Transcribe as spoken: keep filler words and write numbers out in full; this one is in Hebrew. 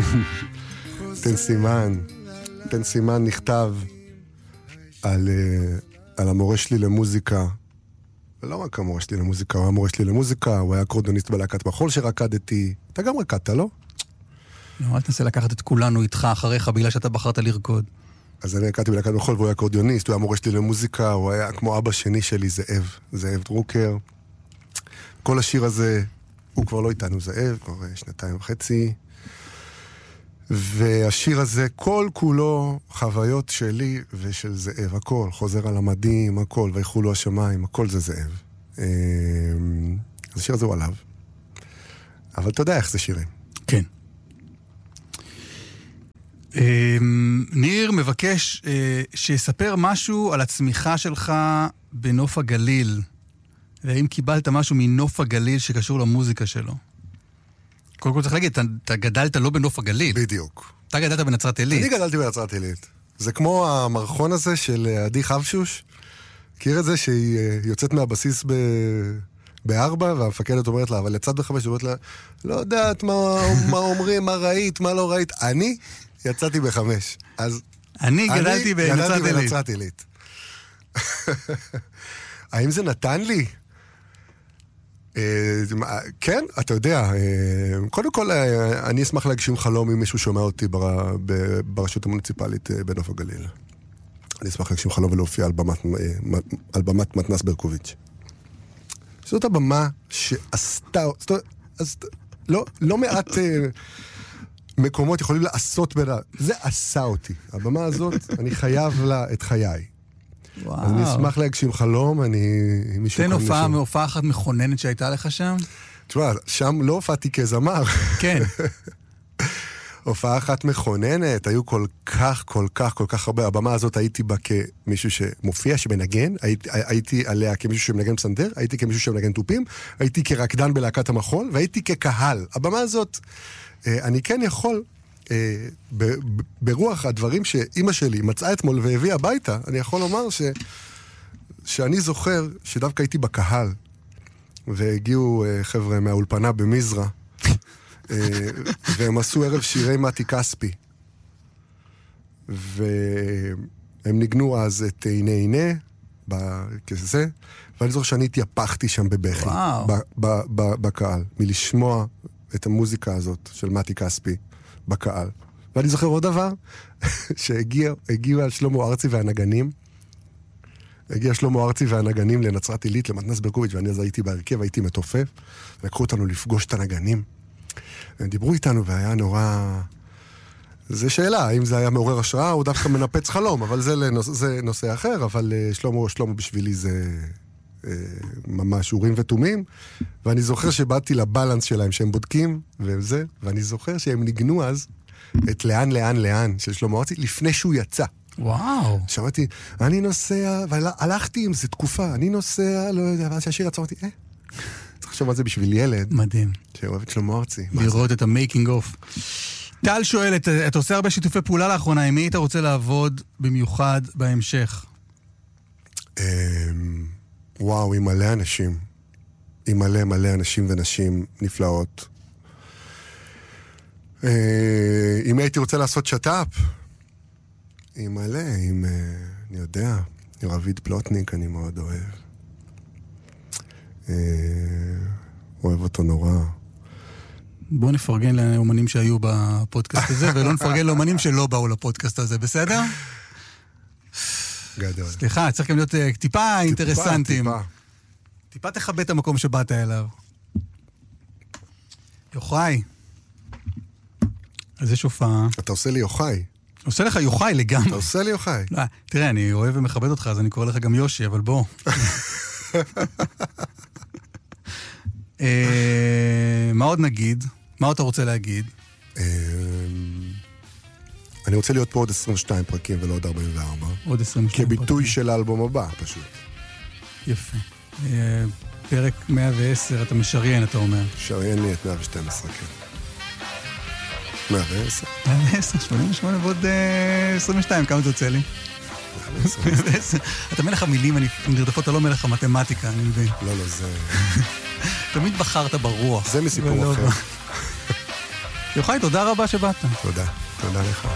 תן סימן. תן סימן נכתב על, על המורה שלי למוזיקה. ולא רק המורה שלי למוזיקה, הוא היה המורה שלי למוזיקה, הוא היה אקורדיוניסט בלהקת מחול שרקדתי. אתה גם רקדת, לא? לא, אל תנסה לקחת את כולנו איתך אחריך, בגלל שאתה בחרת לרקוד. אז אני רקדתי בלהקת מחול, והוא היה אקורדיוניסט, הוא היה המורה שלי למוזיקה, הוא היה כמו אבא שני שלי, זאב, זאב דרוקר. כל השיר הזה, הוא כבר לא איתנו, זאב, כבר שנתיים וחצי. והשיר הזה, כל כולו חוויות שלי ושל זאב, הכל, חוזר על המדים, הכל, ויחולו השמיים, הכל זה זאב. אז השיר הזה הוא עליו. אבל אתה יודע איך זה שירים. כן. ניר מבקש שיספר משהו על הצמיחה שלך בנוף הגליל, והאם קיבלת משהו מנוף הגליל שקשור למוזיקה שלו. קודם כל צריך להגיד, אתה, אתה גדלת לא בנוף הגליל. בדיוק. אתה גדלת בנצרת עילית. אני גדלתי בנצרת עילית. זה כמו המרחון הזה של עדי חבשוש. מכיר את זה שהיא יוצאת מהבסיס ב... בארבע, והמפקדת אומרת לה, אבל יצאת בחמש, אומרת לה, לא יודעת מה, מה אומרים, מה ראית, מה לא ראית. אני יצאתי בחמש. אז אני גדלתי בנצרת עילית. בנצרת עילית. האם זה נתן לי? כן, אתה יודע, קודם כל אני אשמח להגשים חלום אם מישהו שומע אותי ברשות המוניציפלית בנוף הגליל. אני אשמח להגשים חלום ולהופיע על במת מתנ"ס ברקוביץ'. זאת הבמה שעשתה, לא, לא מעט מקומות יכולים לעשות בין, זה עשה אותי. הבמה הזאת, אני חייב לה את חיי. וואו. אז אני אשמח להגשים חלום, אני... תן הופעה מהופעה אחת מכוננת שהייתה לך שם? תשמע, שם לא הופעתי כזמר. כן. הופעה אחת מכוננת, היו כל כך, כל כך, כל כך הרבה. הבמה הזאת הייתי בה כמישהו שמופיע, שמנגן, הייתי, הייתי עליה כמישהו שמנגן פסנתר, הייתי כמישהו שמנגן טופים, הייתי כרקדן בלהקת המחול, והייתי כקהל. הבמה הזאת, אני כן יכול... ברוח הדברים שאימא שלי מצאה אתמול והביאה הביתה, אני יכול לומר ש... שאני זוכר שדווקא הייתי בקהל, והגיעו חבר'ה מהאולפנה במזרע, והם עשו ערב שירי מתי כספי, והם ניגנו אז את הנה הנה, כזה, ואני זוכר שאני התייפחתי שם בבכי, בקהל, מלשמוע את המוזיקה הזאת של מתי כספי בקהל. ואני זוכר עוד דבר, שהגיעו על שלמה ארצי והנגנים, הגיע שלמה ארצי והנגנים לנצרת עילית, למתנ"ס ברקוביץ', ואני אז הייתי בהרכב, הייתי מתופף, ולקחו אותנו לפגוש את הנגנים. הם דיברו איתנו, והיה נורא... זה שאלה, האם זה היה מעורר השראה, או דווקא מנפץ חלום, אבל זה, לנוס... זה נושא אחר, אבל שלמה, שלמה בשבילי זה ממש אורים ותומים, ואני זוכר שבאתי לבלנס שלהם שהם בודקים, וזה, ואני זוכר שהם ניגנו אז את לאן, לאן, לאן של שלמה ארצי, לפני שהוא יצא. וואו. שמעתי, אני נוסע, והלכתי עם זה תקופה, אני נוסע, לא יודע, ואז שהשיר יצא, אמרתי, אה, צריך לחשוב על זה בשביל ילד. מדהים. שאוהב את שלמה ארצי. לראות את המייקינג אוף. טל שואלת, אתה עושה הרבה שיתופי פעולה לאחרונה, עם מי אתה רוצה לעבוד במיוחד בהמשך? וואו, עם מלא אנשים. עם מלא מלא אנשים ונשים נפלאות. אם הייתי רוצה לעשות שטאפ, עם מלא, עם, אני יודע, עם רביד פלוטניק אני מאוד אוהב. אוהב אותו נורא. בואו נפרגן לאומנים שהיו בפודקאסט הזה, ולא נפרגן לאומנים שלא באו לפודקאסט הזה, בסדר? גדול. סליחה, צריך גם להיות טיפה אינטרסנטים. טיפה, טיפה תכבד את המקום שבאת אליו. יוחאי. אז יש הופעה. אתה עושה לי יוחאי. עושה לך יוחאי לגמרי. אתה עושה לי יוחאי. לא, תראה, אני אוהב ומכבד אותך, אז אני קורא לך גם יושי, אבל בוא. מה עוד נגיד? מה עוד אתה רוצה להגיד? אני רוצה להיות פה עוד עשרים ושתיים פרקים ולא עוד ארבעים וארבע. עוד עשרים ושתיים פרקים. כביטוי של האלבום הבא, פשוט. יפה. פרק מאה ועשר, אתה משריין, אתה אומר. שריין לי את מאה ושתים עשרה, כן. מאה ועשר. מאה ועשר, שמונים ושמונה ועוד עשרים ושתיים, כמה זה יוצא לי? מאה ועשר. אתה מלך המילים נרדפות, אתה לא מלך המתמטיקה, אני מבין. לא, לא, זה... תמיד בחרת ברוח. זה מסיפור אחר. יוחאי, תודה רבה שבאת. תודה, תודה לך.